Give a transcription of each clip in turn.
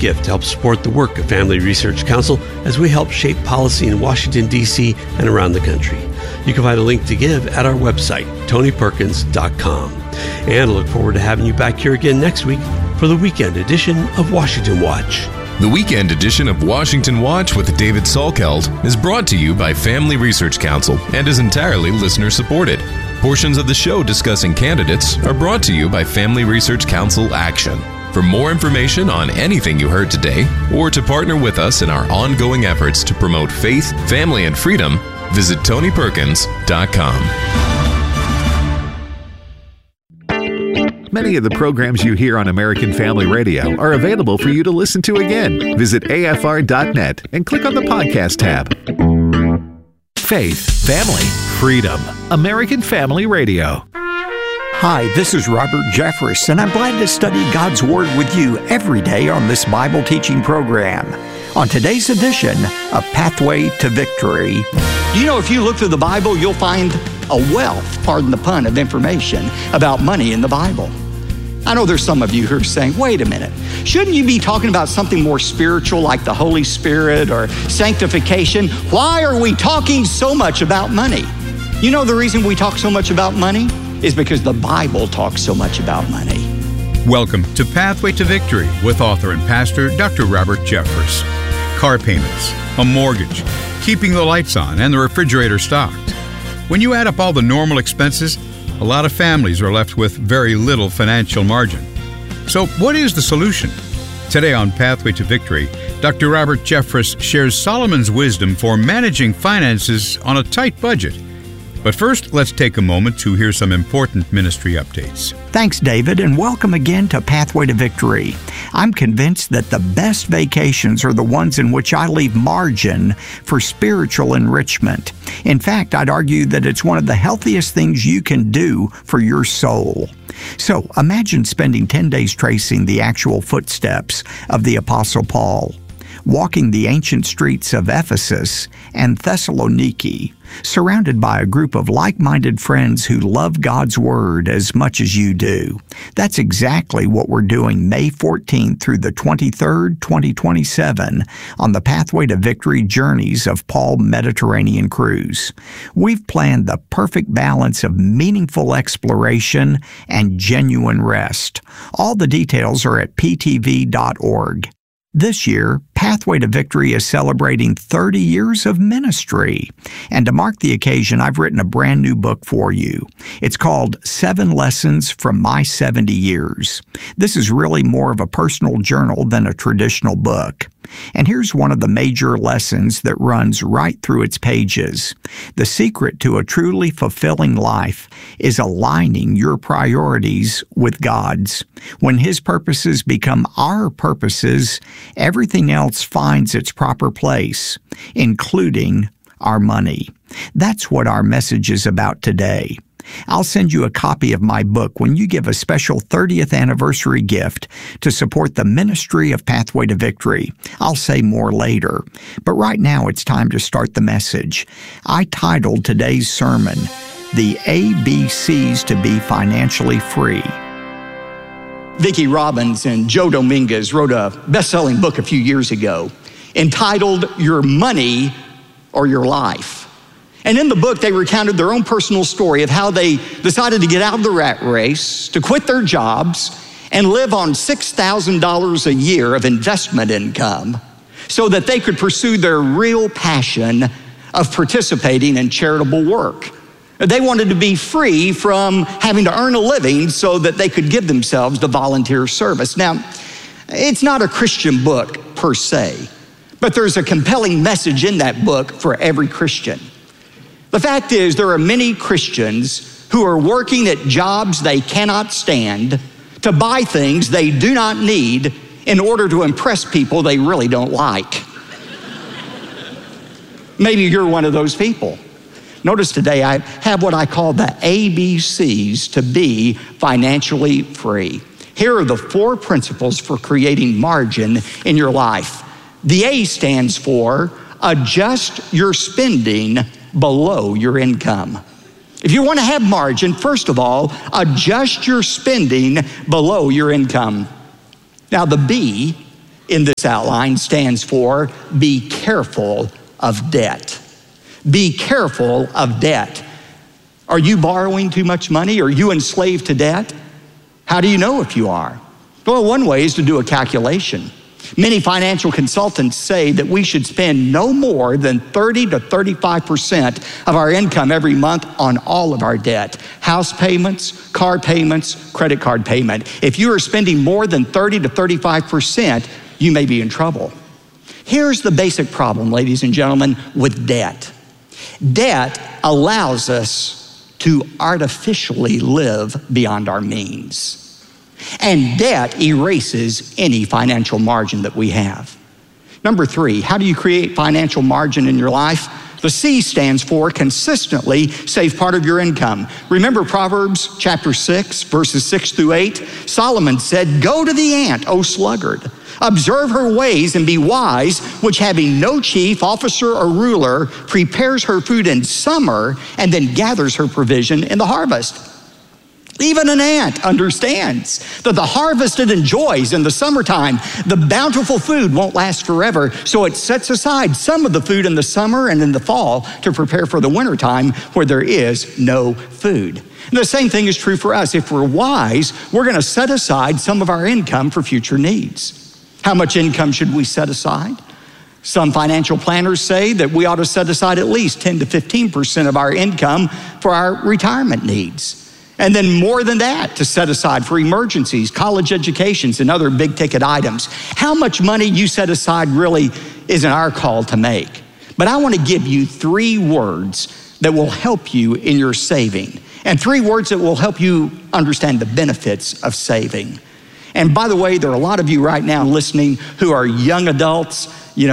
gift to help support the work of Family Research Council as we help shape policy in Washington, D.C. and around the country. You can find a link to give at our website, tonyperkins.com. And I look forward to having you back here again next week for the weekend edition of Washington Watch. The weekend edition of Washington Watch with David Salkeld is brought to you by Family Research Council and is entirely listener-supported. Portions of the show discussing candidates are brought to you by Family Research Council Action. For more information on anything you heard today, or to partner with us in our ongoing efforts to promote faith, family, and freedom, visit tonyperkins.com. Many of the programs you hear on American Family Radio are available for you to listen to again. Visit afr.net and click on the podcast tab. Faith, family, freedom. American Family Radio. Hi, this is Robert Jeffress, and I'm glad to study God's Word with you every day on this Bible teaching program. On today's edition of Pathway to Victory. You know, if you look through the Bible, you'll find a wealth, pardon the pun, of information about money in the Bible. I know there's some of you who are saying, wait a minute, shouldn't you be talking about something more spiritual like the Holy Spirit or sanctification? Why are we talking so much about money? You know the reason we talk so much about money is because the Bible talks so much about money. Welcome to Pathway to Victory with author and pastor Dr. Robert Jeffress. Car payments, a mortgage, keeping the lights on and the refrigerator stocked. When you add up all the normal expenses, a lot of families are left with very little financial margin. So what is the solution? Today on Pathway to Victory, Dr. Robert Jeffress shares Solomon's wisdom for managing finances on a tight budget. But first, let's take a moment to hear some important ministry updates. Thanks, David, and welcome again to Pathway to Victory. I'm convinced that the best vacations are the ones in which I leave margin for spiritual enrichment. In fact, I'd argue that it's one of the healthiest things you can do for your soul. So imagine spending 10 days tracing the actual footsteps of the Apostle Paul, walking the ancient streets of Ephesus and Thessaloniki, surrounded by a group of like-minded friends who love God's Word as much as you do. That's exactly what we're doing May 14th through the 23rd, 2027 on the Pathway to Victory Journeys of Paul Mediterranean Cruise. We've planned the perfect balance of meaningful exploration and genuine rest. All the details are at ptv.org. This year, Pathway to Victory is celebrating 30 years of ministry. And to mark the occasion, I've written a brand new book for you. It's called 7 Lessons from My 70 Years. This is really more of a personal journal than a traditional book. And here's one of the major lessons that runs right through its pages. The secret to a truly fulfilling life is aligning your priorities with God's. When His purposes become our purposes, everything else finds its proper place, including our money. That's what our message is about today. I'll send you a copy of my book when you give a special 30th anniversary gift to support the ministry of Pathway to Victory. I'll say more later. But right now it's time to start the message. I titled today's sermon, The ABCs to Be Financially Free. Vicki Robbins and Joe Dominguez wrote a best-selling book a few years ago entitled Your Money or Your Life. And in the book, they recounted their own personal story of how they decided to get out of the rat race, to quit their jobs, and live on $6,000 a year of investment income so that they could pursue their real passion of participating in charitable work. They wanted to be free from having to earn a living so that they could give themselves to volunteer service. Now, it's not a Christian book per se, but there's a compelling message in that book for every Christian. The fact is, there are many Christians who are working at jobs they cannot stand to buy things they do not need in order to impress people they really don't like. Maybe you're one of those people. Notice today I have what I call the ABCs to be financially free. Here are the 4 principles for creating margin in your life. The A stands for adjust your spending below your income. If you want to have margin, first of all, adjust your spending below your income. Now the B in this outline stands for be careful of debt. Be careful of debt. Are you borrowing too much money? Are you enslaved to debt? How do you know if you are? Well, one way is to do a calculation. Many financial consultants say that we should spend no more than 30 to 35% of our income every month on all of our debt. House payments, car payments, credit card payment. If you are spending more than 30 to 35%, you may be in trouble. Here's the basic problem, ladies and gentlemen, with debt. Debt allows us to artificially live beyond our means. And debt erases any financial margin that we have. Number 3, how do you create financial margin in your life? The C stands for consistently save part of your income. Remember Proverbs chapter 6, verses 6 through 8? Solomon said, "Go to the ant, O sluggard. Observe her ways and be wise, which having no chief, officer, or ruler, prepares her food in summer and then gathers her provision in the harvest." Even an ant understands that the harvest it enjoys in the summertime, the bountiful food won't last forever, so it sets aside some of the food in the summer and in the fall to prepare for the wintertime where there is no food. And the same thing is true for us. If we're wise, we're going to set aside some of our income for future needs. How much income should we set aside? Some financial planners say that we ought to set aside at least 10 to 15% of our income for our retirement needs. And then more than that to set aside for emergencies, college educations, and other big ticket items. How much money you set aside really isn't our call to make. But I want to give you 3 words that will help you in your saving, and 3 words that will help you understand the benefits of saving. And by the way, there are a lot of you right now listening who are young adults,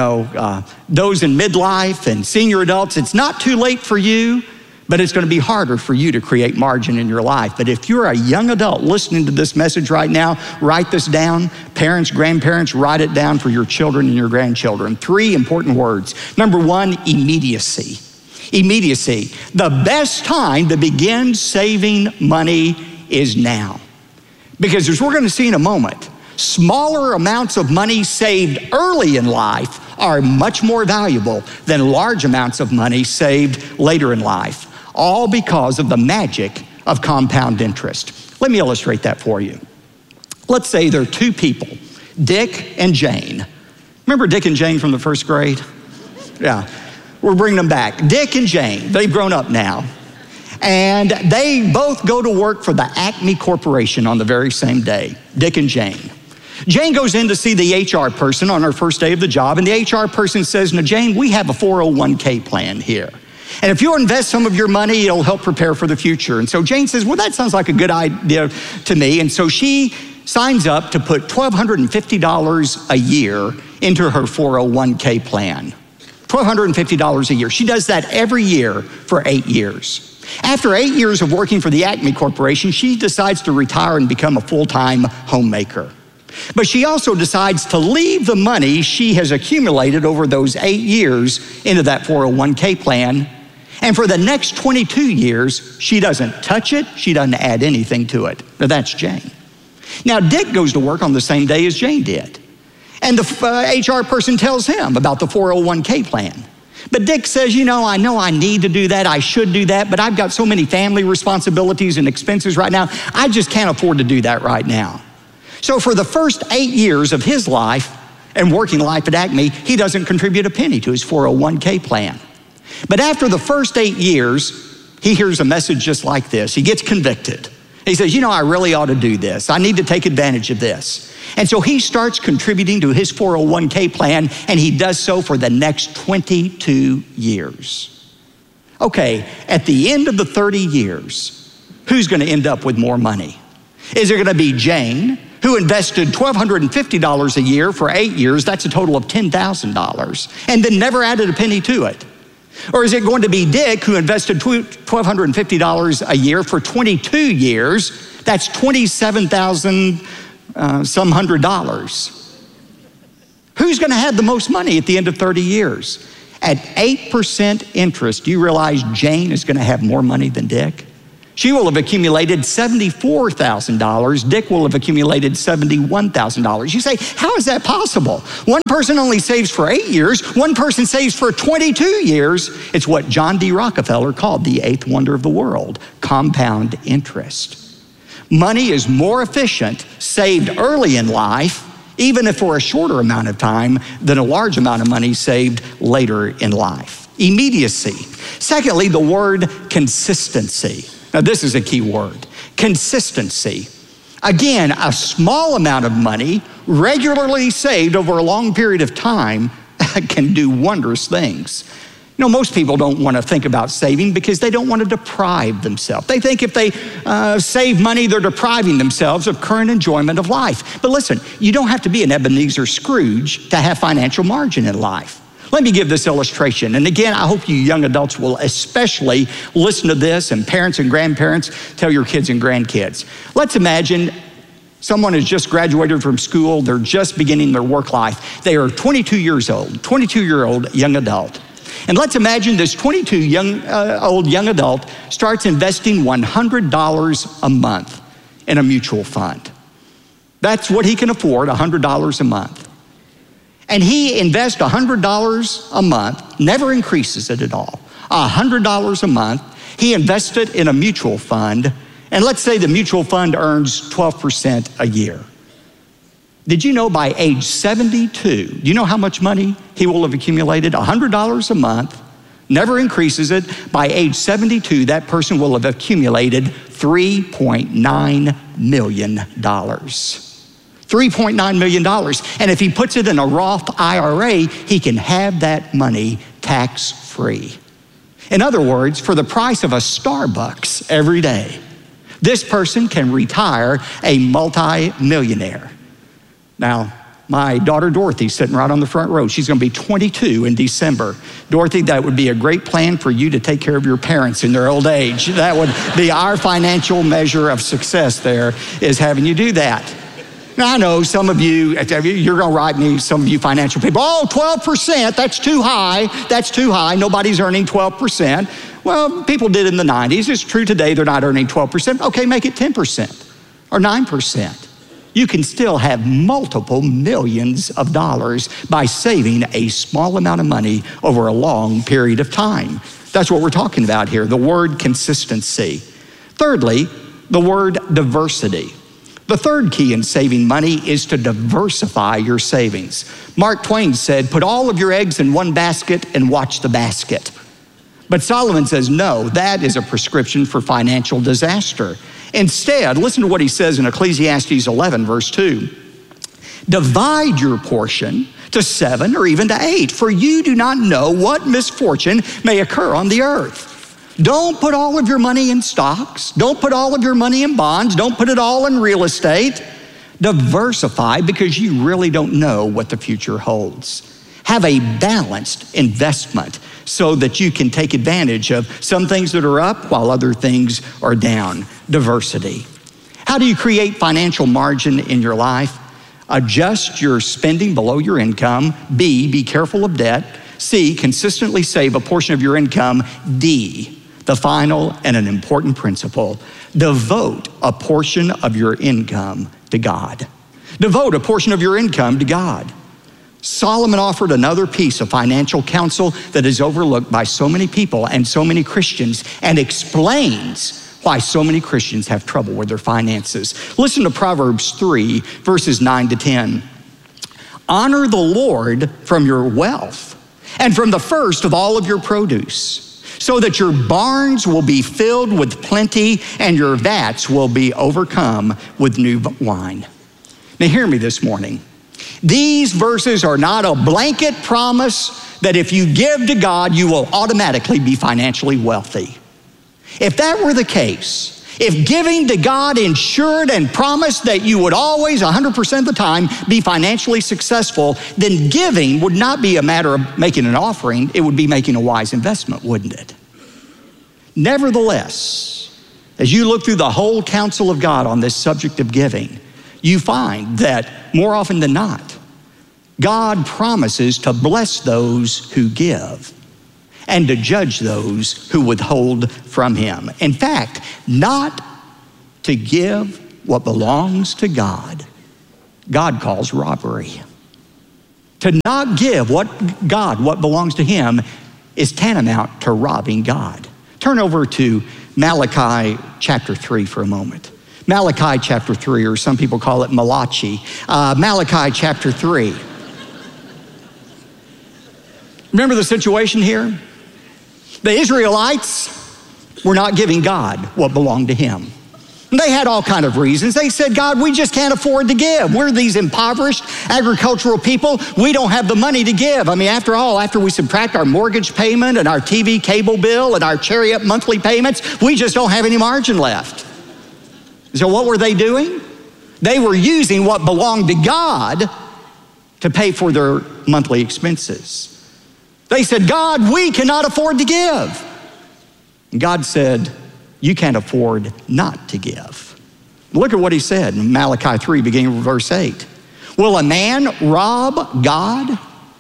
those in midlife and senior adults. It's not too late for you, but it's going to be harder for you to create margin in your life. But if you're a young adult listening to this message right now, write this down. Parents, grandparents, write it down for your children and your grandchildren. 3 important words. Number 1, immediacy. Immediacy. The best time to begin saving money is now. Because as we're going to see in a moment, smaller amounts of money saved early in life are much more valuable than large amounts of money saved later in life. All because of the magic of compound interest. Let me illustrate that for you. Let's say there are 2 people, Dick and Jane. Remember Dick and Jane from the 1st grade? Yeah, we're bringing them back. Dick and Jane, they've grown up now. And they both go to work for the Acme Corporation on the very same day, Dick and Jane. Jane goes in to see the HR person on her first day of the job, and the HR person says, "Now, Jane, we have a 401k plan here. And if you invest some of your money, it'll help prepare for the future." And so Jane says, "Well, that sounds like a good idea to me." And so she signs up to put $1,250 a year into her 401k plan. $1,250 a year. She does that every year for 8 years. After 8 years of working for the Acme Corporation, she decides to retire and become a full-time homemaker. But she also decides to leave the money she has accumulated over those 8 years into that 401k plan. And for the next 22 years, she doesn't touch it. She doesn't add anything to it. Now, that's Jane. Now, Dick goes to work on the same day as Jane did. And the HR person tells him about the 401k plan. But Dick says, I know I need to do that. I should do that. But I've got so many family responsibilities and expenses right now. I just can't afford to do that right now. So for the first 8 years of his life and working life at Acme, he doesn't contribute a penny to his 401k plan. But after the first 8 years, he hears a message just like this. He gets convicted. He says, I really ought to do this. I need to take advantage of this. And so he starts contributing to his 401k plan, and he does so for the next 22 years. Okay, at the end of the 30 years, who's going to end up with more money? Is it going to be Jane, who invested $1,250 a year for 8 years? That's a total of $10,000, and then never added a penny to it. Or is it going to be Dick, who invested $1,250 a year for 22 years? That's $27,000 some $100. Who's going to have the most money at the end of 30 years? At 8% interest, do you realize Jane is going to have more money than Dick? She will have accumulated $74,000. Dick will have accumulated $71,000. You say, how is that possible? One person only saves for 8 years. One person saves for 22 years. It's what John D. Rockefeller called the eighth wonder of the world, compound interest. Money is more efficient, saved early in life, even if for a shorter amount of time, than a large amount of money saved later in life. Immediacy. Secondly, the word consistency. Now, this is a key word, consistency. Again, a small amount of money regularly saved over a long period of time can do wondrous things. You know, most people don't want to think about saving because they don't want to deprive themselves. They think if they save money, they're depriving themselves of current enjoyment of life. But listen, you don't have to be an Ebenezer Scrooge to have financial margin in life. Let me give this illustration. And again, I hope you young adults will especially listen to this, and parents and grandparents, tell your kids and grandkids. Let's imagine someone has just graduated from school. They're just beginning their work life. They are 22 years old, 22-year-old young adult. And let's imagine this 22-year-old young adult starts investing $100 a month in a mutual fund. That's what he can afford, $100 a month. And he invests $100 a month, never increases it at all. $100 a month, he invests it in a mutual fund, and let's say the mutual fund earns 12% a year. Did you know by age 72, do you know how much money he will have accumulated? $100 a month, never increases it. By age 72, that person will have accumulated $3.9 million. $3.9 million. And if he puts it in a Roth IRA, he can have that money tax-free. In other words, for the price of a Starbucks every day, this person can retire a multi-millionaire. Now, my daughter Dorothy sitting right on the front row. She's going to be 22 in December. Dorothy, that would be a great plan for you to take care of your parents in their old age. That would be our financial measure of success there, is having you do that. Now, I know some of you, you're going to write me, some of you financial people, 12%, that's too high. That's too high. Nobody's earning 12%. Well, people did in the 90s. It's true today they're not earning 12%. Okay, make it 10% or 9%. You can still have multiple millions of dollars by saving a small amount of money over a long period of time. That's what we're talking about here, the word consistency. Thirdly, the word diversity. The third key in saving money is to diversify your savings. Mark Twain said, put all of your eggs in one basket and watch the basket. But Solomon says, no, that is a prescription for financial disaster. Instead, listen to what he says in Ecclesiastes 11, verse 2. Divide your portion to 7 or even to 8, for you do not know what misfortune may occur on the earth. Don't put all of your money in stocks. Don't put all of your money in bonds. Don't put it all in real estate. Diversify, because you really don't know what the future holds. Have a balanced investment so that you can take advantage of some things that are up while other things are down. Diversity. How do you create financial margin in your life? Adjust your spending below your income. B, be careful of debt. C, consistently save a portion of your income. D, the final and an important principle, devote a portion of your income to God. Devote a portion of your income to God. Solomon offered another piece of financial counsel that is overlooked by so many people and so many Christians, and explains why so many Christians have trouble with their finances. Listen to Proverbs 3, verses 9 to 10. Honor the Lord from your wealth and from the first of all of your produce, so that your barns will be filled with plenty and your vats will be overcome with new wine. Now hear me this morning. These verses are not a blanket promise that if you give to God, you will automatically be financially wealthy. If that were the case, if giving to God ensured and promised that you would always 100% of the time be financially successful, then giving would not be a matter of making an offering, it would be making a wise investment, wouldn't it? Nevertheless, as you look through the whole counsel of God on this subject of giving, you find that more often than not, God promises to bless those who give. and to judge those who withhold from him. In fact, not to give what belongs to God, God calls robbery. To not give what belongs to him is tantamount to robbing God. Turn over to Malachi chapter 3 for a moment. Malachi chapter 3, or some people call it Malachi. Malachi chapter 3. Remember the situation here? The Israelites were not giving God what belonged to him. They had all kind of reasons. They said, God, we just can't afford to give. We're these impoverished agricultural people. We don't have the money to give. I mean, after all, after we subtract our mortgage payment and our TV cable bill and our chariot monthly payments, we just don't have any margin left. So what were they doing? They were using what belonged to God to pay for their monthly expenses. They said, God, we cannot afford to give. And God said, you can't afford not to give. Look at what he said in Malachi 3, beginning with verse 8. Will a man rob God?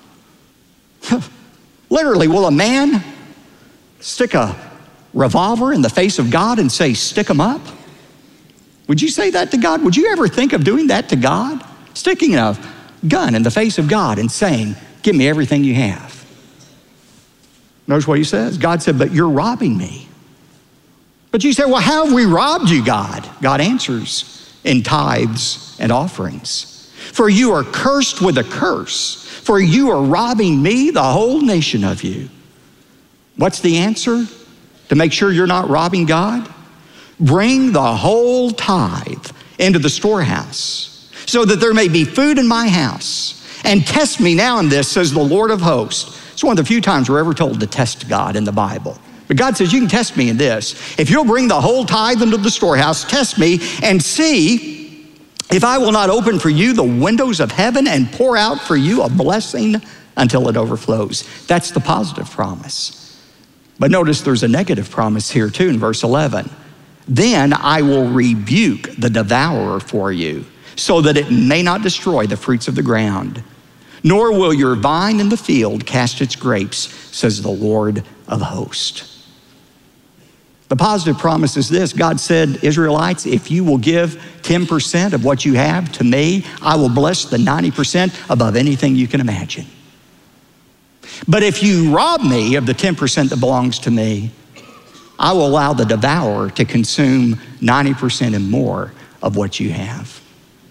Literally, will a man stick a revolver in the face of God and say, stick him up? Would you say that to God? Would you ever think of doing that to God? Sticking a gun in the face of God and saying, give me everything you have. Notice what he says. God said, but you're robbing me. But you say, well, how have we robbed you, God? God answers in tithes and offerings. For you are cursed with a curse, for you are robbing me, the whole nation of you. What's the answer to make sure you're not robbing God? Bring the whole tithe into the storehouse, so that there may be food in my house. And test me now in this, says the Lord of hosts. It's one of the few times we're ever told to test God in the Bible. But God says, you can test me in this. If you'll bring the whole tithe into the storehouse, test me and see if I will not open for you the windows of heaven and pour out for you a blessing until it overflows. That's the positive promise. But notice there's a negative promise here too in verse 11. Then I will rebuke the devourer for you, so that it may not destroy the fruits of the ground. Nor will your vine in the field cast its grapes, says the Lord of hosts. The positive promise is this. God said, Israelites, if you will give 10% of what you have to me, I will bless the 90% above anything you can imagine. But if you rob me of the 10% that belongs to me, I will allow the devourer to consume 90% and more of what you have.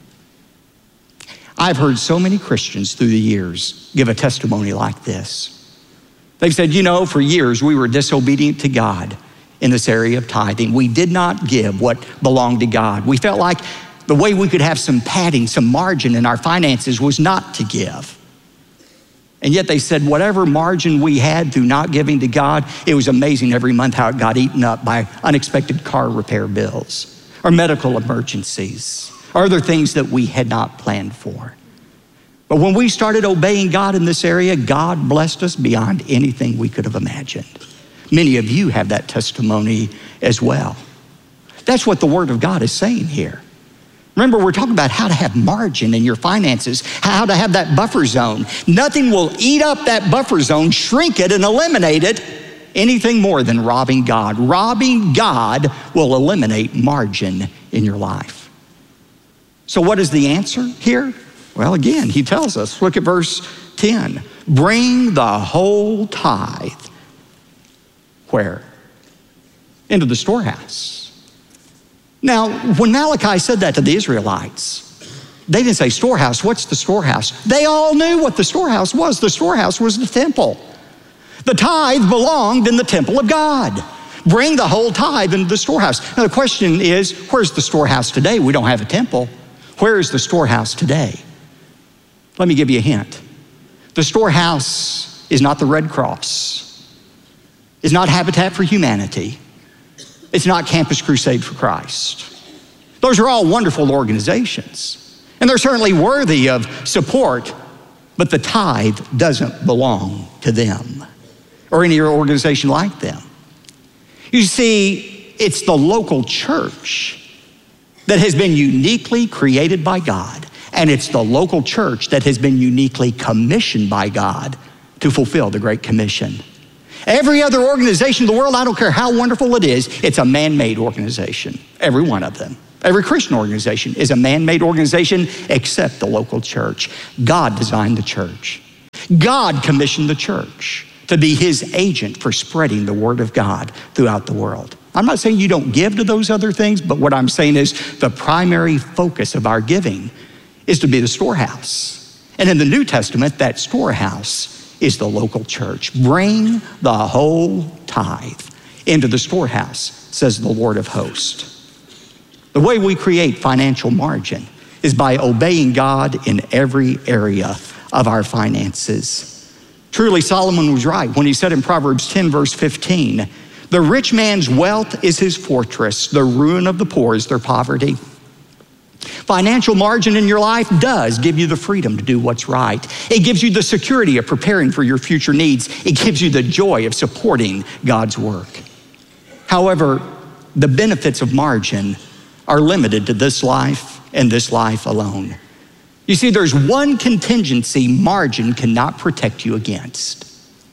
I've heard so many Christians through the years give a testimony like this. They've said, you know, for years we were disobedient to God in this area of tithing. We did not give what belonged to God. We felt like the way we could have some padding, some margin in our finances was not to give. And yet they said whatever margin we had through not giving to God, it was amazing every month how it got eaten up by unexpected car repair bills or medical emergencies or other things that we had not planned for. But when we started obeying God in this area, God blessed us beyond anything we could have imagined. Many of you have that testimony as well. That's what the Word of God is saying here. Remember, we're talking about how to have margin in your finances, how to have that buffer zone. Nothing will eat up that buffer zone, shrink it, and eliminate it anything more than robbing God. Robbing God will eliminate margin in your life. So what is the answer here? Well, again, he tells us, look at verse 10. Bring the whole tithe. Where? Into the storehouse. Now, when Malachi said that to the Israelites, they didn't say storehouse. What's the storehouse? They all knew what the storehouse was. The storehouse was the temple. The tithe belonged in the temple of God. Bring the whole tithe into the storehouse. Now, the question is, where's the storehouse today? We don't have a temple. Where is the storehouse today? Let me give you a hint. The storehouse is not the Red Cross. It's not Habitat for Humanity. It's not Campus Crusade for Christ. Those are all wonderful organizations, and they're certainly worthy of support, but the tithe doesn't belong to them or any organization like them. You see, it's the local church that has been uniquely created by God, and it's the local church that has been uniquely commissioned by God to fulfill the Great Commission. Every other organization in the world, I don't care how wonderful it is, it's a man-made organization. Every one of them. Every Christian organization is a man-made organization except the local church. God designed the church. God commissioned the church to be his agent for spreading the word of God throughout the world. I'm not saying you don't give to those other things, but what I'm saying is the primary focus of our giving is to be the storehouse. And in the New Testament, that storehouse is the local church. Bring the whole tithe into the storehouse, says the Lord of hosts. The way we create financial margin is by obeying God in every area of our finances. Truly, Solomon was right when he said in Proverbs 10, verse 15, the rich man's wealth is his fortress. The ruin of the poor is their poverty. Financial margin in your life does give you the freedom to do what's right. It gives you the security of preparing for your future needs. It gives you the joy of supporting God's work. However, the benefits of margin are limited to this life and this life alone. You see, there's one contingency margin cannot protect you against: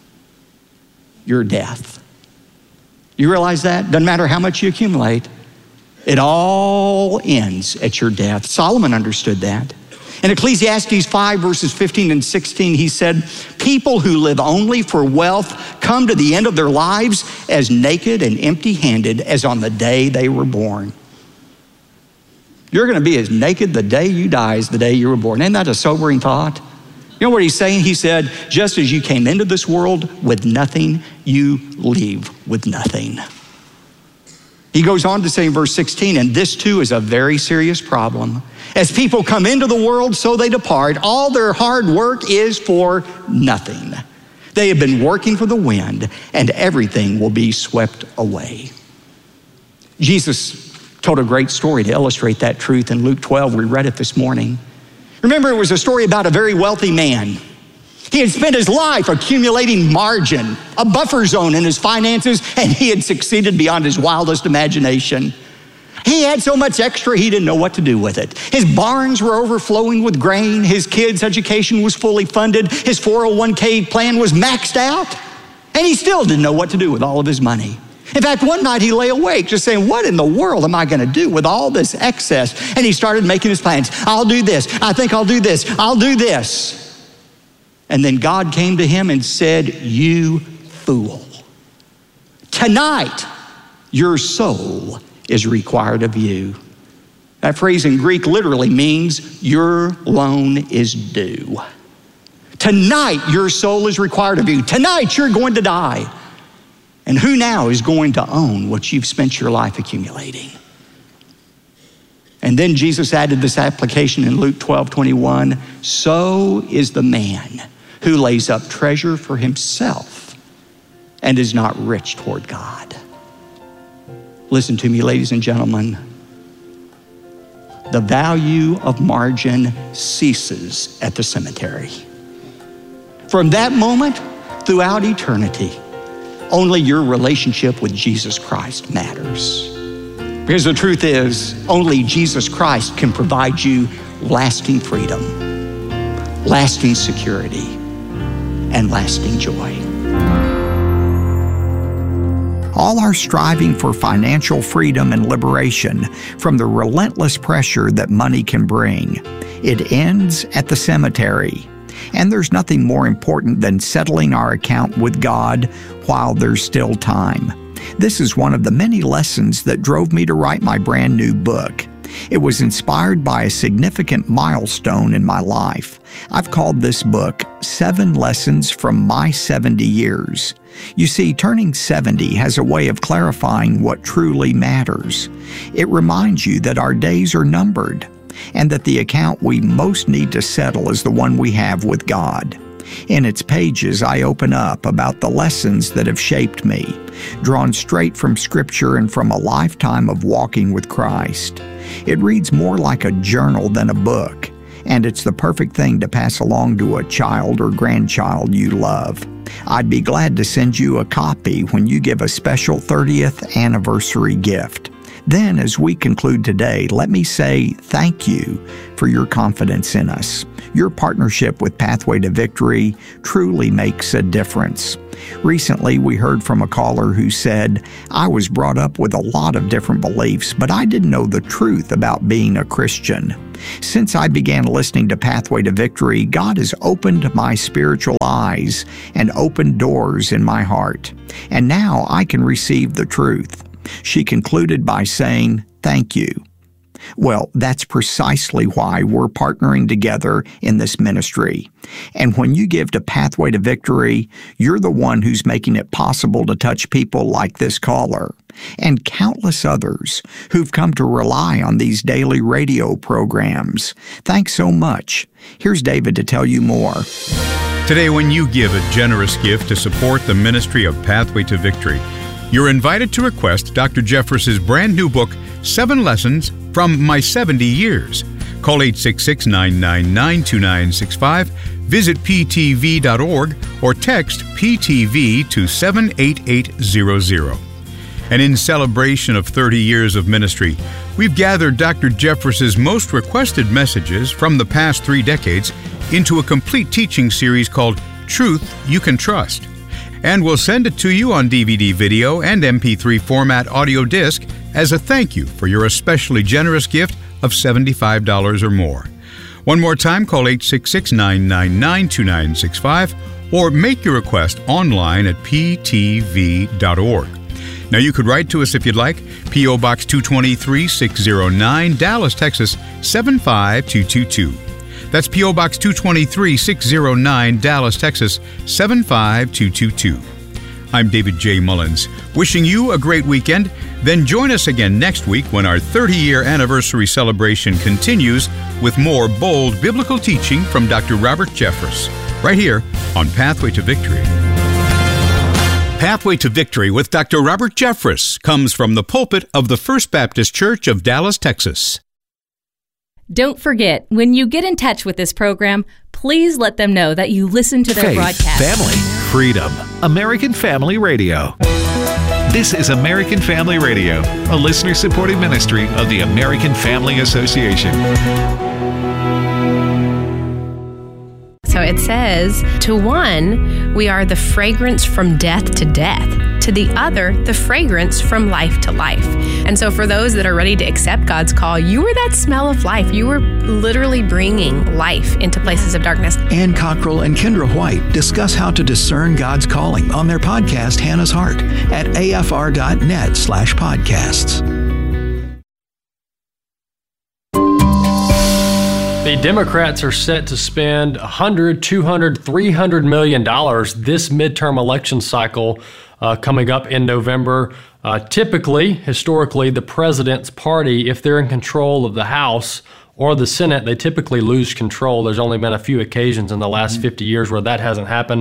your death. You realize that? Doesn't matter how much you accumulate, it all ends at your death. Solomon understood that. In Ecclesiastes 5, verses 15 and 16, he said, people who live only for wealth come to the end of their lives as naked and empty-handed as on the day they were born. You're going to be as naked the day you die as the day you were born. Isn't that a sobering thought? You know what he's saying? He said, just as you came into this world with nothing, you leave with nothing. He goes on to say in verse 16, and this too is a very serious problem. As people come into the world, so they depart. All their hard work is for nothing. They have been working for the wind, and everything will be swept away. Jesus told a great story to illustrate that truth in Luke 12. We read it this morning. Remember, it was a story about a very wealthy man. He had spent his life accumulating margin, a buffer zone in his finances, and he had succeeded beyond his wildest imagination. He had so much extra, he didn't know what to do with it. His barns were overflowing with grain. His kids' education was fully funded. His 401k plan was maxed out, and he still didn't know what to do with all of his money. In fact, one night he lay awake just saying, what in the world am I going to do with all this excess? And he started making his plans. I'll do this. I think I'll do this. I'll do this. And then God came to him and said, you fool. Tonight, your soul is required of you. That phrase in Greek literally means your loan is due. Tonight, your soul is required of you. Tonight, you're going to die. And who now is going to own what you've spent your life accumulating? And then Jesus added this application in Luke 12:21. So is the man who lays up treasure for himself and is not rich toward God. Listen to me, ladies and gentlemen. The value of margin ceases at the cemetery. From that moment throughout eternity, only your relationship with Jesus Christ matters. Because the truth is, only Jesus Christ can provide you lasting freedom, lasting security, and lasting joy. All our striving for financial freedom and liberation from the relentless pressure that money can bring, it ends at the cemetery. And there's nothing more important than settling our account with God while there's still time. This is one of the many lessons that drove me to write my brand new book. It was inspired by a significant milestone in my life. I've called this book 7 Lessons from My 70 Years. You see, turning 70 has a way of clarifying what truly matters. It reminds you that our days are numbered, and that the account we most need to settle is the one we have with God. In its pages, I open up about the lessons that have shaped me, drawn straight from Scripture and from a lifetime of walking with Christ. It reads more like a journal than a book, and it's the perfect thing to pass along to a child or grandchild you love. I'd be glad to send you a copy when you give a special 30th anniversary gift. Then, as we conclude today, let me say thank you for your confidence in us. Your partnership with Pathway to Victory truly makes a difference. Recently, we heard from a caller who said, "I was brought up with a lot of different beliefs, but I didn't know the truth about being a Christian. Since I began listening to Pathway to Victory, God has opened my spiritual eyes and opened doors in my heart. And now I can receive the truth." She concluded by saying, "Thank you." Well, that's precisely why we're partnering together in this ministry. And when you give to Pathway to Victory, you're the one who's making it possible to touch people like this caller and countless others who've come to rely on these daily radio programs. Thanks so much. Here's David to tell you more. Today, when you give a generous gift to support the ministry of Pathway to Victory, you're invited to request Dr. Jeffress's brand new book, 7 Lessons from My 70 Years. Call 866-999-2965, visit ptv.org, or text PTV to 78800. And in celebration of 30 years of ministry, we've gathered Dr. Jeffress's most requested messages from the past 3 decades into a complete teaching series called Truth You Can Trust. And we'll send it to you on DVD, video, and MP3 format audio disc as a thank you for your especially generous gift of $75 or more. One more time, call 866-999-2965 or make your request online at ptv.org. Now, you could write to us if you'd like. P.O. Box 223, 609, Dallas, Texas, 75222. That's P.O. Box 223, 609, Dallas, Texas, 75222. I'm David J. Mullins, wishing you a great weekend. Then join us again next week when our 30-year anniversary celebration continues with more bold biblical teaching from Dr. Robert Jeffress, right here on Pathway to Victory. Pathway to Victory with Dr. Robert Jeffress comes from the pulpit of the First Baptist Church of Dallas, Texas. Don't forget, when you get in touch with this program, please let them know that you listen to their Faith, broadcast. family, freedom. American Family Radio. This is American Family Radio, a listener-supported ministry of the American Family Association. So it says, to one, we are the fragrance from death to death. To the other, the fragrance from life to life. And so for those that are ready to accept God's call, you were that smell of life. You were literally bringing life into places of darkness. Ann Cockrell and Kendra White discuss how to discern God's calling on their podcast, Hannah's Heart, at afr.net/podcasts. The Democrats are set to spend $100, $200, $300 million this midterm election cycle coming up in November. Historically, the president's party, if they're in control of the House or the Senate, they typically lose control. There's only been a few occasions in the last 50 years where that hasn't happened.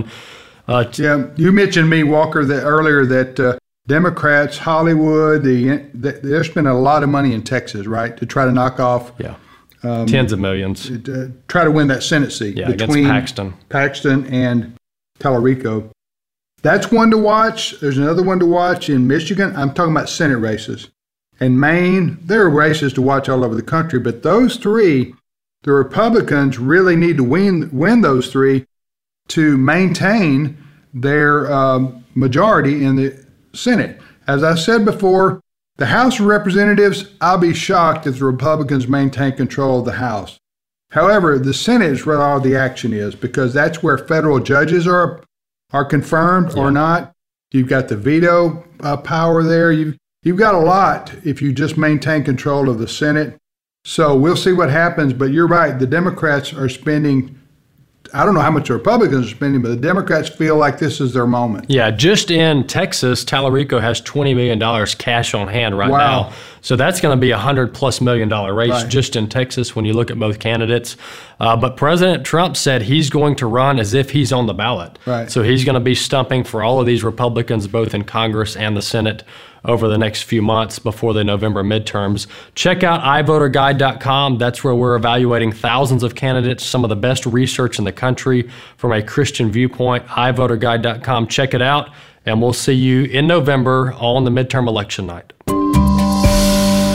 You mentioned me, Walker, earlier that Democrats, Hollywood, they're spending a lot of money in Texas, right, to try to knock off tens of millions. Try to win that Senate seat between Paxton and Tallarico. That's one to watch. There's another one to watch in Michigan. I'm talking about Senate races. In Maine, there are races to watch all over the country, but those three, the Republicans really need to win those three to maintain their majority in the Senate. As I said before, the House of Representatives, I'll be shocked if the Republicans maintain control of the House. However, the Senate is where all the action is, because that's where federal judges are confirmed or not. You've got the veto power there. You've got a lot if you just maintain control of the Senate. So we'll see what happens, but you're right. The Democrats are spending, I don't know how much the Republicans are spending, but the Democrats feel like this is their moment. Yeah, just in Texas, Tallarico has $20 million cash on hand right now. So that's going to be a $100+ million race just in Texas when you look at both candidates. But President Trump said he's going to run as if he's on the ballot. Right. So he's going to be stumping for all of these Republicans, both in Congress and the Senate, over the next few months before the November midterms. Check out iVoterGuide.com. That's where we're evaluating thousands of candidates, some of the best research in the country from a Christian viewpoint. iVoterGuide.com. Check it out, and we'll see you in November on the midterm election night.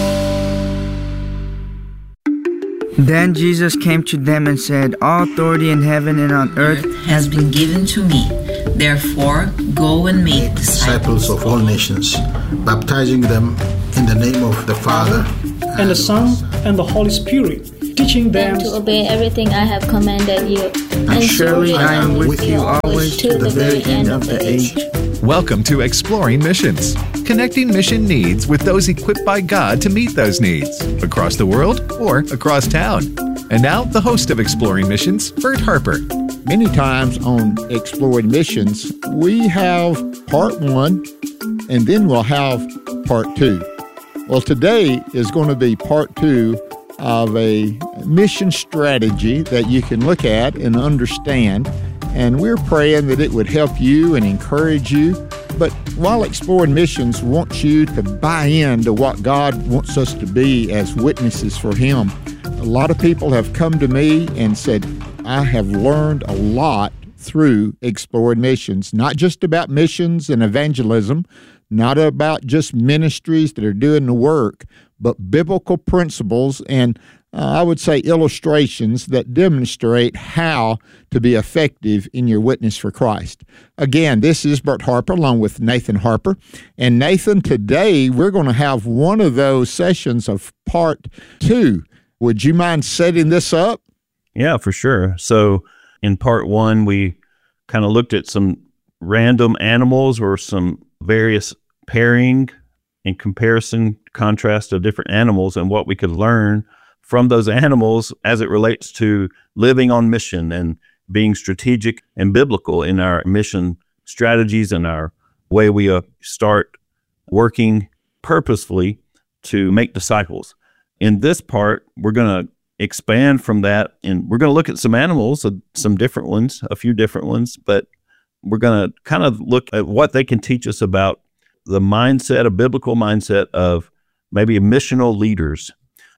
Then Jesus came to them and said, "All authority in heaven and on earth has been given to me. Therefore, go and make disciples of all nations, baptizing them in the name of the Father, and the Son, and the Holy Spirit, teaching them to obey everything I have commanded you. And surely I am with you always to the very end of the age." Welcome to Exploring Missions, connecting mission needs with those equipped by God to meet those needs, across the world or across town. And now, the host of Exploring Missions, Bert Harper. Many times on Exploring Missions, we have part 1, and then we'll have part 2. Well, today is going to be part 2 of a mission strategy that you can look at and understand. And we're praying that it would help you and encourage you. But while Exploring Missions wants you to buy into what God wants us to be as witnesses for Him, a lot of people have come to me and said, I have learned a lot through Exploring Missions, not just about missions and evangelism, not about just ministries that are doing the work, but biblical principles and I would say illustrations that demonstrate how to be effective in your witness for Christ. Again, this is Bert Harper along with Nathan Harper. And Nathan, today we're going to have one of those sessions of part 2. Would you mind setting this up? Yeah, for sure. So in part 1, we kind of looked at some random animals or some various pairing and comparison, contrast of different animals and what we could learn from those animals as it relates to living on mission and being strategic and biblical in our mission strategies and our way we start working purposefully to make disciples. In this part, we're going to expand from that, and we're going to look at some animals, some different ones, a few different ones, but we're going to kind of look at what they can teach us about the mindset, a biblical mindset of maybe missional leaders.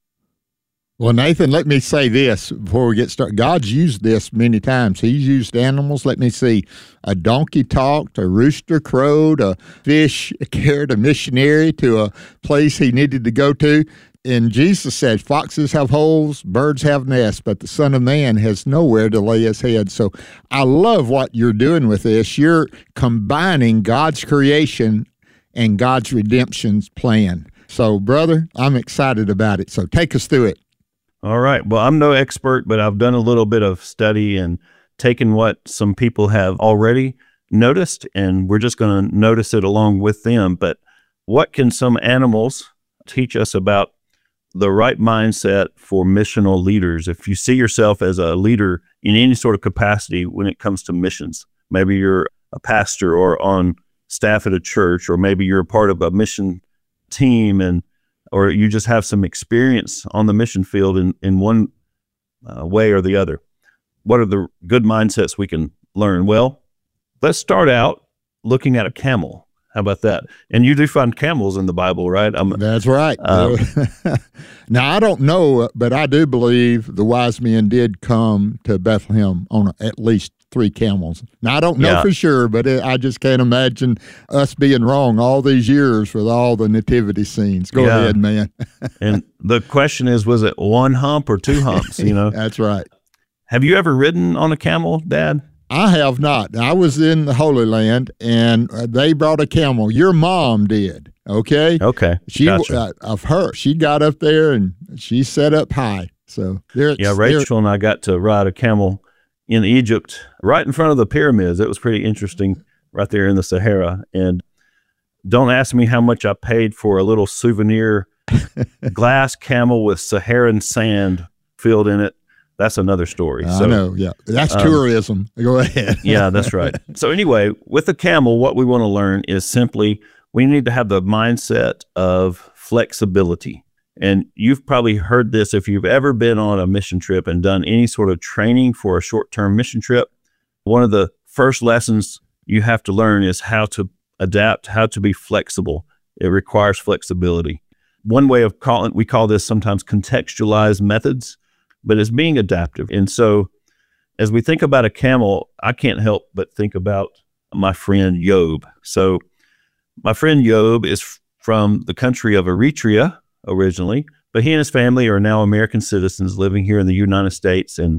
Well, Nathan, let me say this before we get started. God's used this many times. He's used animals. Let me see. A donkey talked, a rooster crowed, a fish carried a missionary to a place he needed to go to. And Jesus said, foxes have holes, birds have nests, but the Son of Man has nowhere to lay his head. So I love what you're doing with this. You're combining God's creation and God's redemption plan. So, brother, I'm excited about it. So take us through it. All right. Well, I'm no expert, but I've done a little bit of study and taken what some people have already noticed, and we're just going to notice it along with them. But what can some animals teach us about the right mindset for missional leaders? If you see yourself as a leader in any sort of capacity when it comes to missions, maybe you're a pastor or on staff at a church, or maybe you're a part of a mission team or you just have some experience on the mission field in one way or the other. What are the good mindsets we can learn? Well, let's start out looking at a camel. How about that? And you do find camels in the Bible, right? That's right. Now, I don't know, but I do believe the wise men did come to Bethlehem on at least 3 camels. Now, I don't know for sure, but I just can't imagine us being wrong all these years with all the nativity scenes. Go ahead, man. And the question is, was it 1 hump or 2 humps? That's right. Have you ever ridden on a camel, Dad? I have not. I was in the Holy Land, and they brought a camel. Your mom did, okay? Okay, gotcha. She got up there, and she sat up high. So Rachel and I got to ride a camel in Egypt, right in front of the pyramids. It was pretty interesting right there in the Sahara. And don't ask me how much I paid for a little souvenir glass camel with Saharan sand filled in it. That's another story. I know, yeah. That's tourism. Go ahead. Yeah, that's right. So anyway, with the camel, what we want to learn is simply we need to have the mindset of flexibility. And you've probably heard this if you've ever been on a mission trip and done any sort of training for a short-term mission trip. One of the first lessons you have to learn is how to adapt, how to be flexible. It requires flexibility. One way of we call this sometimes contextualized methods, but it's being adaptive. And so as we think about a camel, I can't help but think about my friend Job. So my friend Job is from the country of Eritrea originally, But he and his family are now American citizens living here in the United States. And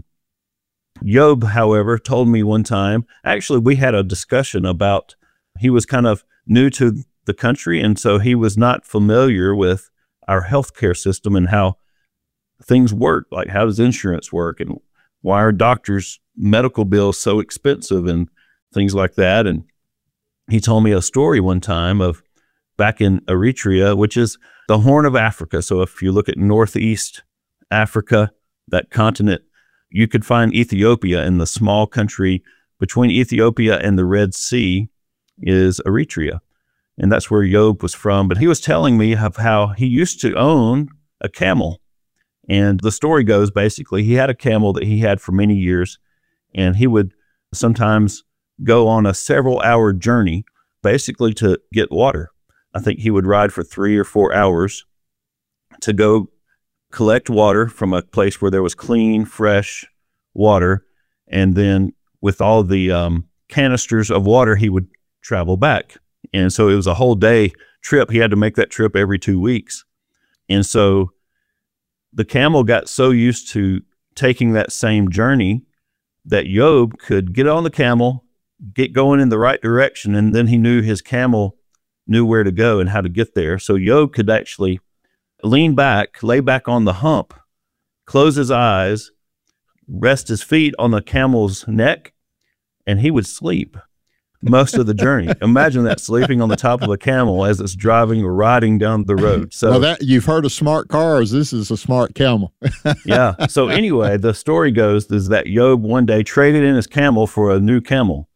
Job, however, told me one time, actually, we had a discussion about, he was kind of new to the country, and so he was not familiar with our healthcare system and how things work, like how does insurance work and why are doctors' medical bills so expensive and things like that. And he told me a story one time of back in Eritrea, which is the Horn of Africa. So if you look at Northeast Africa, that continent, you could find Ethiopia, in the small country between Ethiopia and the Red Sea is Eritrea. And that's where Job was from. But he was telling me of how he used to own a camel. And the story goes, basically, he had a camel that he had for many years, and he would sometimes go on a several-hour journey, basically to get water. I think he would ride for 3 or 4 hours to go collect water from a place where there was clean, fresh water. And then with all the canisters of water, he would travel back. And so it was a whole day trip. He had to make that trip every 2 weeks. And so the camel got so used to taking that same journey that Job could get on the camel, get going in the right direction, and then he knew his camel knew where to go and how to get there. So Job could actually lean back, lay back on the hump, close his eyes, rest his feet on the camel's neck, and he would sleep most of the journey. Imagine that, sleeping on the top of a camel as it's driving or riding down the road. So, well, that you've heard of smart cars. This is a smart camel. Yeah. So anyway, the story goes is that Job one day traded in his camel for a new camel,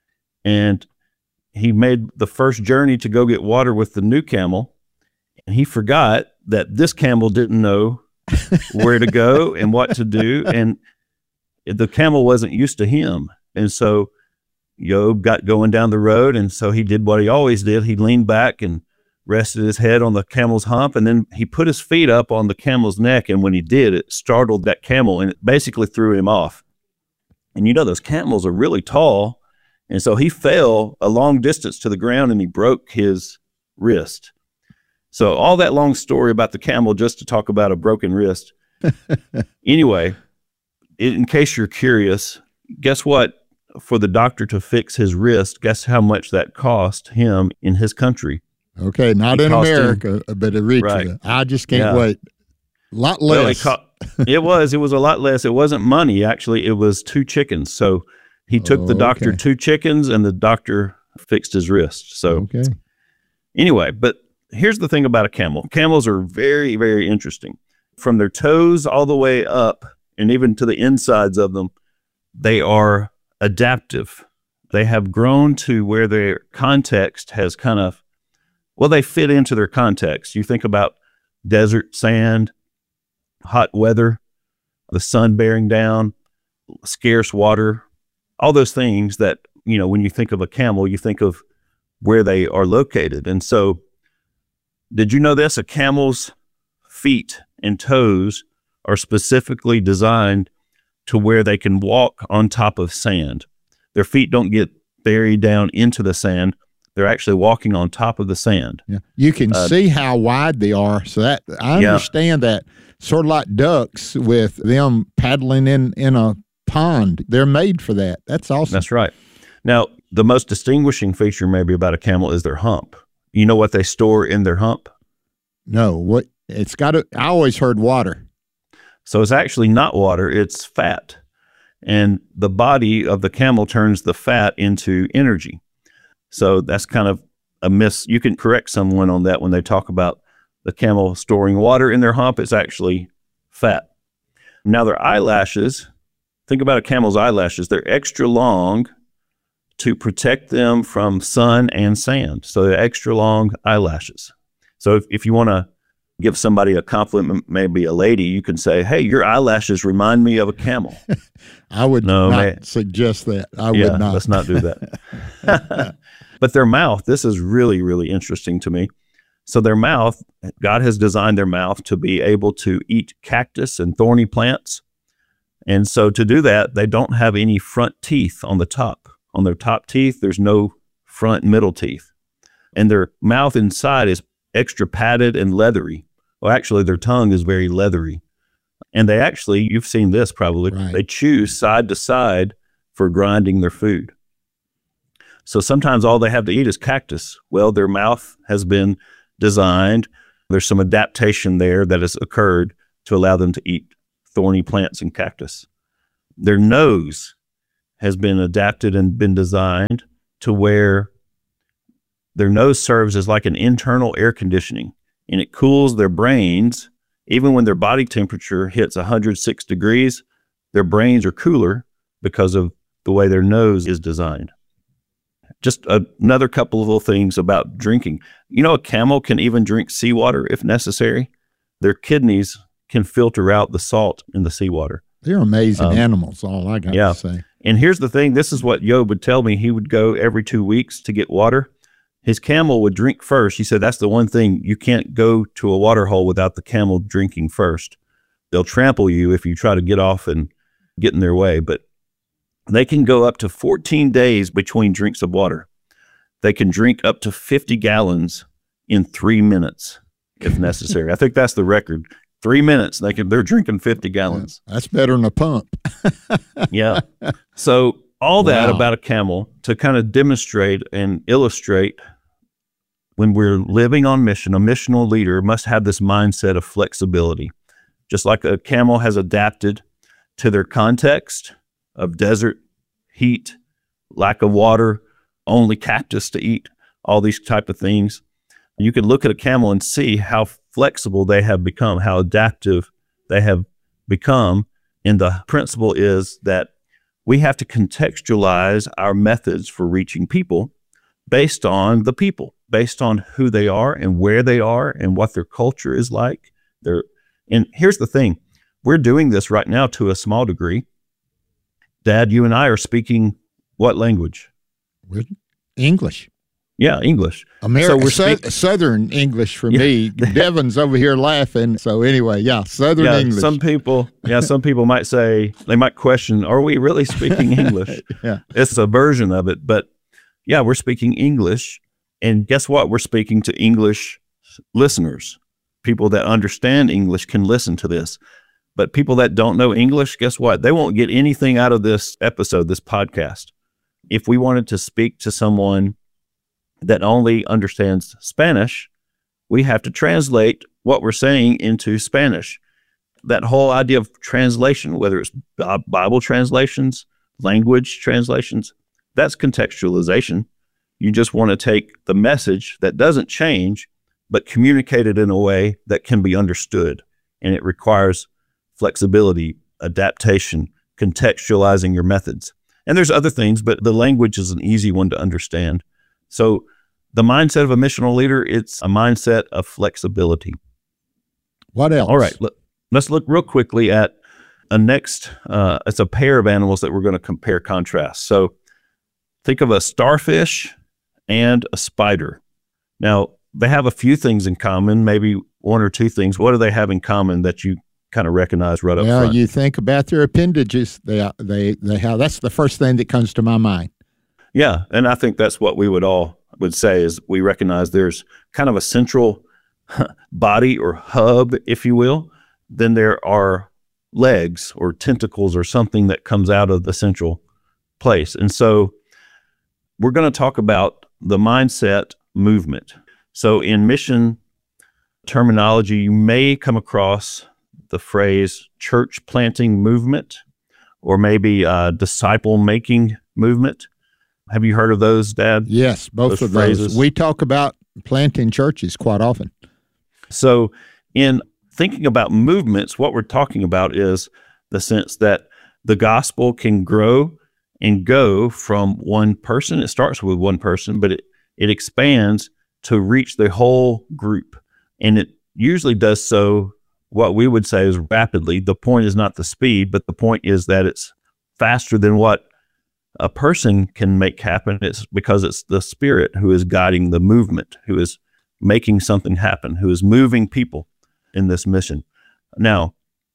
and he made the first journey to go get water with the new camel, and he forgot that this camel didn't know where to go and what to do, and the camel wasn't used to him. And so Job got going down the road, and so he did what he always did. He leaned back and rested his head on the camel's hump, and then he put his feet up on the camel's neck, and when he did, it startled that camel, and it basically threw him off. And you know, those camels are really tall, and so he fell a long distance to the ground, and he broke his wrist. So all that long story about the camel just to talk about a broken wrist. Anyway, in case you're curious, guess what? For the doctor to fix his wrist, guess how much that cost him in his country? Okay, not in America, but Eritrea. Right. I just can't wait. A lot less. Well, it was a lot less. It wasn't money, actually. It was 2 chickens. So he took the doctor 2 chickens, and the doctor fixed his wrist. So anyway, but here's the thing about a camel. Camels are very, very interesting. From their toes all the way up, and even to the insides of them, they are adaptive. They have grown to where their context has kind of, well, they fit into their context. You think about desert sand, hot weather, the sun bearing down, scarce water, all those things that, you know, when you think of a camel, you think of where they are located. And so, did you know this? A camel's feet and toes are specifically designed to where they can walk on top of sand. Their feet don't get buried down into the sand. They're actually walking on top of the sand. Yeah. You can see how wide they are. So that I understand that, sort of like ducks with them paddling in a pond. They're made for that. That's awesome. That's right. Now, the most distinguishing feature maybe about a camel is their hump. You know what they store in their hump? No. What it's got I always heard water. So it's actually not water, it's fat. And the body of the camel turns the fat into energy. So that's kind of a miss. You can correct someone on that when they talk about the camel storing water in their hump. It's actually fat. Now their eyelashes, think about a camel's eyelashes. They're extra long to protect them from sun and sand. So they're extra long eyelashes. So if you want to give somebody a compliment, maybe a lady, you can say, hey, your eyelashes remind me of a camel. I would not suggest that. I would not. Let's not do that. But their mouth, this is really, really interesting to me. So their mouth, God has designed their mouth to be able to eat cactus and thorny plants. And so to do that, they don't have any front teeth on the top. On their top teeth, there's no front and middle teeth. And their mouth inside is extra padded and leathery. Well, actually, their tongue is very leathery. And they actually, you've seen this probably, they chew side to side for grinding their food. So sometimes all they have to eat is cactus. Well, their mouth has been designed. There's some adaptation there that has occurred to allow them to eat thorny plants and cactus. Their nose has been adapted and been designed to where their nose serves as like an internal air conditioning, and it cools their brains. Even when their body temperature hits 106 degrees, their brains are cooler because of the way their nose is designed. Just another couple of little things about drinking. You know, a camel can even drink seawater if necessary. Their kidneys can filter out the salt in the seawater. They're amazing animals, all I got to say. And here's the thing. This is what Job would tell me. He would go every 2 weeks to get water. His camel would drink first. He said, that's the one thing. You can't go to a water hole without the camel drinking first. They'll trample you if you try to get off and get in their way. But they can go up to 14 days between drinks of water. They can drink up to 50 gallons in 3 minutes if necessary. I think that's the record. 3 minutes, they're drinking 50 gallons. That's better than a pump. Yeah. So all that about a camel to kind of demonstrate and illustrate when we're living on mission, a missional leader must have this mindset of flexibility. Just like a camel has adapted to their context of desert, heat, lack of water, only cactus to eat, all these type of things. You can look at a camel and see how flexible they have become, how adaptive they have become. And the principle is that we have to contextualize our methods for reaching people based on the people, based on who they are and where they are and what their culture is like. And here's the thing. We're doing this right now to a small degree. Dad, you and I are speaking what language? English. Yeah, English. So we're Southern English for me. Devin's over here laughing. So anyway, Southern English. Some people might say, they might question, are we really speaking English? It's a version of it. But yeah, we're speaking English. And guess what? We're speaking to English listeners. People that understand English can listen to this. But people that don't know English, guess what? They won't get anything out of this episode, this podcast. If we wanted to speak to someone that only understands Spanish, we have to translate what we're saying into Spanish. That whole idea of translation, whether it's Bible translations, language translations, that's contextualization. You just want to take the message that doesn't change, but communicate it in a way that can be understood. And it requires flexibility, adaptation, contextualizing your methods. And there's other things, but the language is an easy one to understand. So the mindset of a missional leader, it's a mindset of flexibility. What else? All right, let's look real quickly at it's a pair of animals that we're going to compare contrast. So think of a starfish and a spider. Now, they have a few things in common, maybe one or two things. What do they have in common that you kind of recognize right up front? Well, you think about their appendages. They have. That's the first thing that comes to my mind. Yeah, and I think that's what we would say is we recognize there's kind of a central body or hub, if you will. Then there are legs or tentacles or something that comes out of the central place. And so we're going to talk about the mindset movement. So in mission terminology, you may come across the phrase church planting movement or maybe disciple making movement. Have you heard of those, Dad? Yes, both of those. We talk about planting churches quite often. So in thinking about movements, what we're talking about is the sense that the gospel can grow and go from one person. It starts with one person, but it expands to reach the whole group. And it usually does so, what we would say is rapidly. The point is not the speed, but the point is that it's faster than what a person can make happen. It's because it's the Spirit who is guiding the movement, who is making something happen, who is moving people in this mission. Now,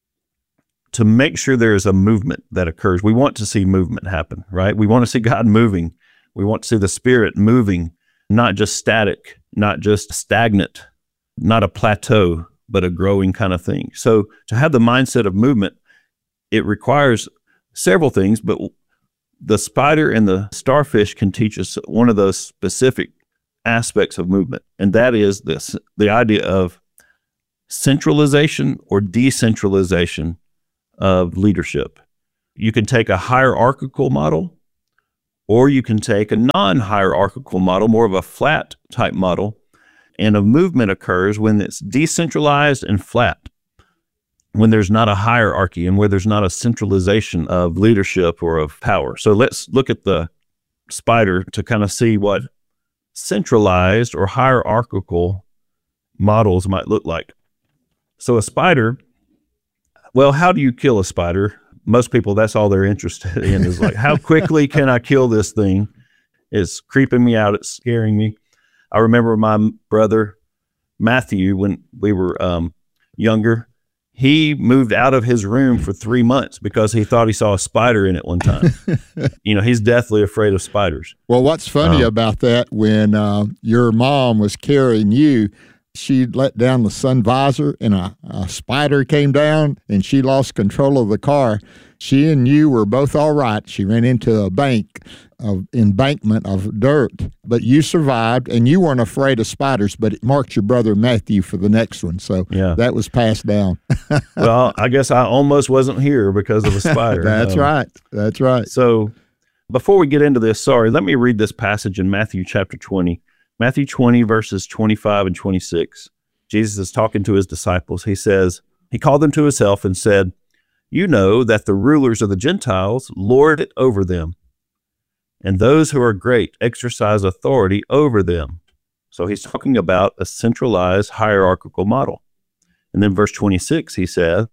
to make sure there is a movement that occurs, we want to see movement happen, right? We want to see God moving. We want to see the Spirit moving, not just static, not just stagnant, not a plateau, but a growing kind of thing. So to have the mindset of movement, it requires several things, but the spider and the starfish can teach us one of those specific aspects of movement, and that is the idea of centralization or decentralization of leadership. You can take a hierarchical model, or you can take a non-hierarchical model, more of a flat type model, and a movement occurs when it's decentralized and flat, when there's not a hierarchy and where there's not a centralization of leadership or of power. So let's look at the spider to kind of see what centralized or hierarchical models might look like. So a spider, well, how do you kill a spider? Most people, that's all they're interested in is like, how quickly can I kill this thing? It's creeping me out. It's scaring me. I remember my brother, Matthew, when we were younger, he moved out of his room for 3 months because he thought he saw a spider in it one time. He's deathly afraid of spiders. Well, what's funny about that, when your mom was carrying you, she let down the sun visor and a spider came down and she lost control of the car. She and you were both all right. She ran into a embankment of dirt, but you survived and you weren't afraid of spiders, but it marked your brother Matthew for the next one. So that was passed down. Well, I guess I almost wasn't here because of a spider. That's right. That's right. So before we get into this, let me read this passage in Matthew chapter 20. Matthew 20, verses 25 and 26. Jesus is talking to his disciples. He says, he called them to himself and said, "You know that the rulers of the Gentiles lord it over them, and those who are great exercise authority over them." So he's talking about a centralized hierarchical model. And then verse 26, he says,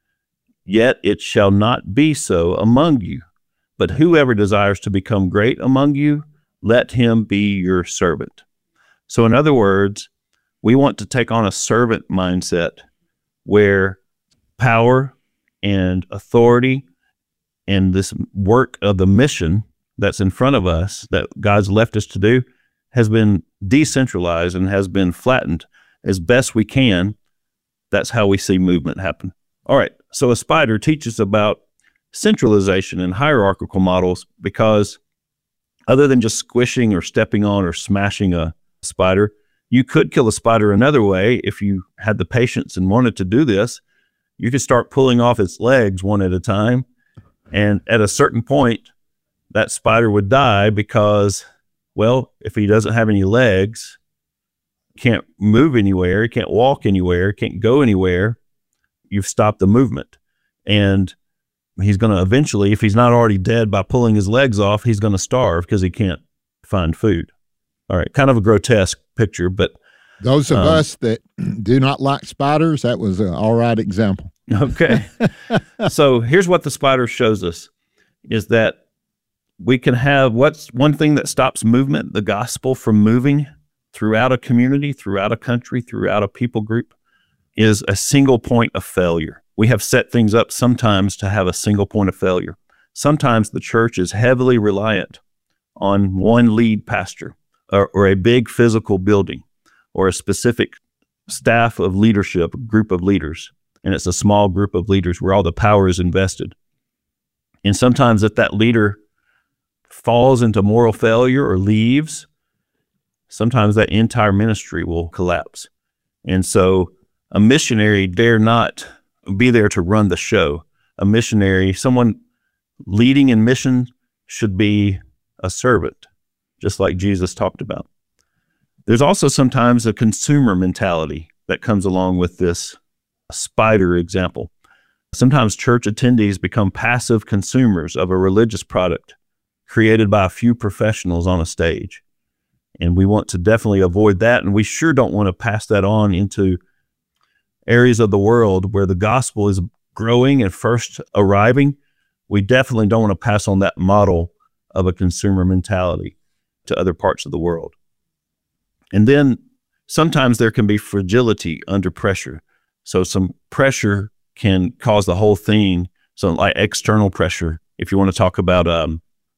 "Yet it shall not be so among you, but whoever desires to become great among you, let him be your servant." So in other words, we want to take on a servant mindset where power and authority and this work of the mission that's in front of us that God's left us to do has been decentralized and has been flattened as best we can. That's how we see movement happen. All right, so a spider teaches about centralization and hierarchical models, because other than just squishing or stepping on or smashing a spider, you could kill a spider another way. If you had the patience and wanted to do this, you could start pulling off its legs one at a time, and at a certain point, that spider would die because, well, if he doesn't have any legs, can't move anywhere, can't walk anywhere, can't go anywhere, you've stopped the movement. And he's going to eventually, if he's not already dead by pulling his legs off, he's going to starve because he can't find food. All right, kind of a grotesque picture, but those of us that do not like spiders, that was an all right example. Okay. So here's what the spider shows us, is that we can have what's one thing that stops movement, the gospel from moving throughout a community, throughout a country, throughout a people group, is a single point of failure. We have set things up sometimes to have a single point of failure. Sometimes the church is heavily reliant on one lead pastor or a big physical building or a specific staff of leadership, group of leaders. And it's a small group of leaders where all the power is invested. And sometimes if that leader falls into moral failure or leaves, sometimes that entire ministry will collapse. And so a missionary dare not be there to run the show. A missionary, someone leading in mission, should be a servant, just like Jesus talked about. There's also sometimes a consumer mentality that comes along with this spider example. Sometimes church attendees become passive consumers of a religious product created by a few professionals on a stage. And we want to definitely avoid that. And we sure don't want to pass that on into areas of the world where the gospel is growing and first arriving. We definitely don't want to pass on that model of a consumer mentality to other parts of the world. And then sometimes there can be fragility under pressure. So some pressure can cause the whole thing. So like external pressure, if you want to talk about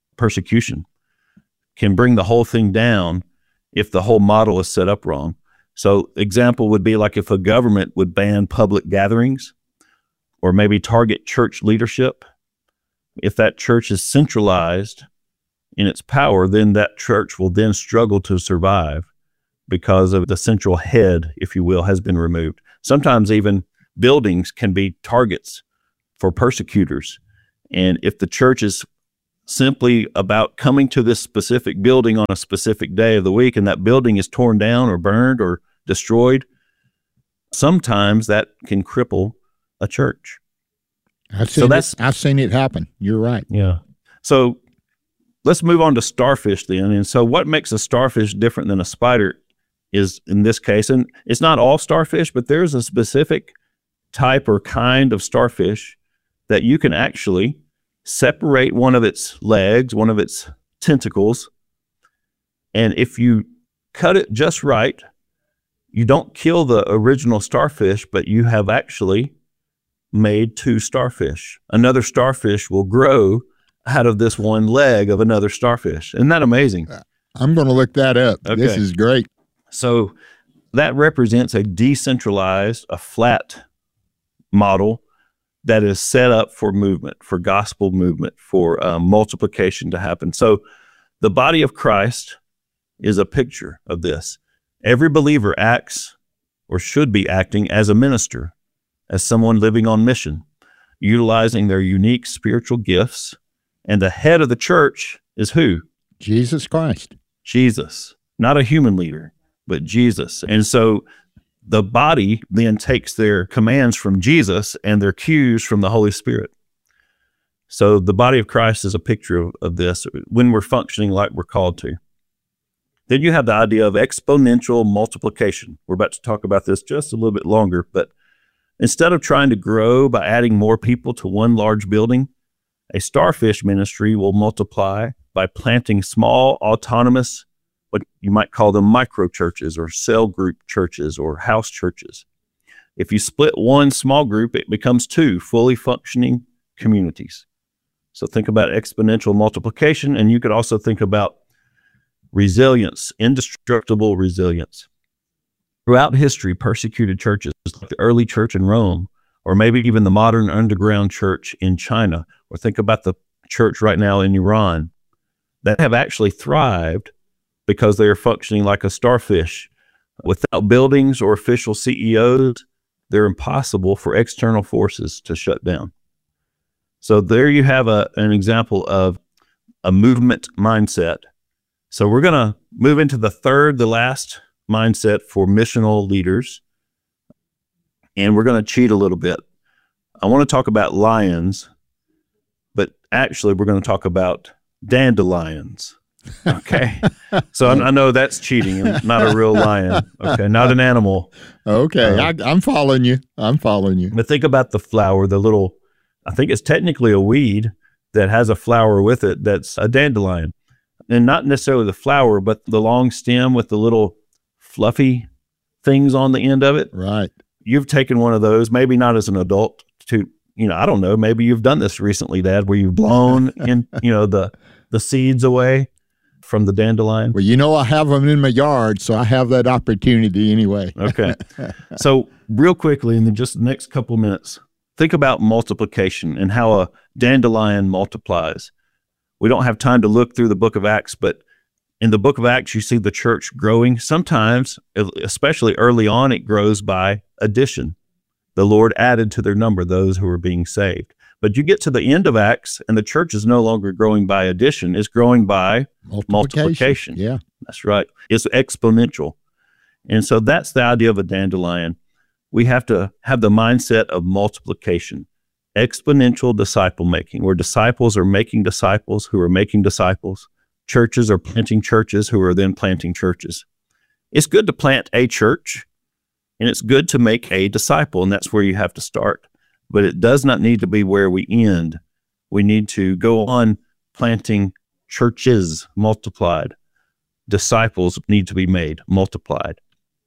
persecution, can bring the whole thing down if the whole model is set up wrong. So example would be like if a government would ban public gatherings or maybe target church leadership. If that church is centralized in its power, then that church will then struggle to survive because of the central head, if you will, has been removed. Sometimes even buildings can be targets for persecutors. And if the church is simply about coming to this specific building on a specific day of the week and that building is torn down or burned or destroyed, sometimes that can cripple a church. I've seen it happen. You're right. Yeah. So let's move on to starfish then. And so what makes a starfish different than a spider is, in this case, and it's not all starfish, but there's a specific type or kind of starfish that you can actually separate one of its legs, one of its tentacles, and if you cut it just right, you don't kill the original starfish, but you have actually made two starfish. Another starfish will grow out of this one leg of another starfish. Isn't that amazing? I'm going to look that up. Okay. This is great. So that represents a decentralized, a flat model that is set up for movement, for gospel movement, for multiplication to happen. So the body of Christ is a picture of this. Every believer acts or should be acting as a minister, as someone living on mission, utilizing their unique spiritual gifts. And the head of the church is who? Jesus Christ. Jesus, not a human leader, but Jesus. And so the body then takes their commands from Jesus and their cues from the Holy Spirit. So the body of Christ is a picture of this when we're functioning like we're called to. Then you have the idea of exponential multiplication. We're about to talk about this just a little bit longer, but instead of trying to grow by adding more people to one large building, a starfish ministry will multiply by planting small, autonomous, what you might call them micro churches or cell group churches or house churches. If you split one small group, it becomes two fully functioning communities. So think about exponential multiplication, and you could also think about resilience, indestructible resilience. Throughout history, persecuted churches like the early church in Rome, or maybe even the modern underground church in China, or think about the church right now in Iran, that have actually thrived because they are functioning like a starfish. Without buildings or official CEOs, they're impossible for external forces to shut down. So there you have an example of a movement mindset. So we're going to move into the last mindset for missional leaders. And we're going to cheat a little bit. I want to talk about lions, but actually we're going to talk about dandelions. Okay. So I know that's cheating. I'm not a real lion. Okay. Not an animal. Okay. I'm following you. But think about the flower, the little, I think it's technically a weed that has a flower with it. That's a dandelion. And not necessarily the flower, but the long stem with the little fluffy things on the end of it. Right. You've taken one of those, maybe not as an adult, to, I don't know, maybe you've done this recently, Dad, where you've blown in, the seeds away from the dandelion. Well, I have them in my yard, so I have that opportunity anyway. Okay. So real quickly, in just the next couple of minutes, think about multiplication and how a dandelion multiplies. We don't have time to look through the book of Acts, but in the book of Acts, you see the church growing. Sometimes, especially early on, it grows by addition. The Lord added to their number those who were being saved. But you get to the end of Acts, and the church is no longer growing by addition. It's growing by multiplication. Yeah. That's right. It's exponential. And so that's the idea of a dandelion. We have to have the mindset of multiplication, exponential disciple making, where disciples are making disciples who are making disciples. Churches are planting churches who are then planting churches. It's good to plant a church, and it's good to make a disciple, and that's where you have to start. But it does not need to be where we end. We need to go on planting churches multiplied. Disciples need to be made multiplied.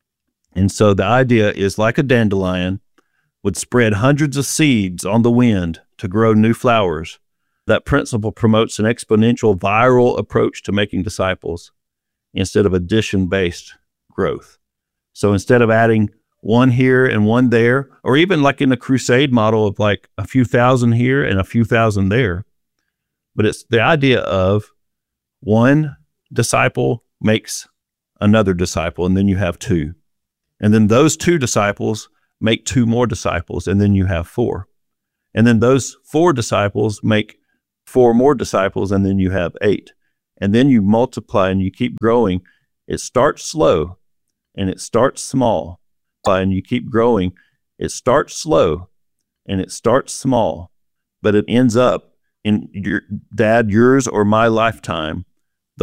And so the idea is like a dandelion would spread hundreds of seeds on the wind to grow new flowers. That principle promotes an exponential viral approach to making disciples instead of addition-based growth. So instead of adding one here and one there, or even like in the crusade model of like a few thousand here and a few thousand there, but it's the idea of one disciple makes another disciple, and then you have two. And then those two disciples make two more disciples, and then you have four. And then those four disciples make four more disciples, and then you have eight. And then you multiply and you keep growing. It starts slow and it starts small. And you keep growing. It starts slow and it starts small, but it ends up in yours or my lifetime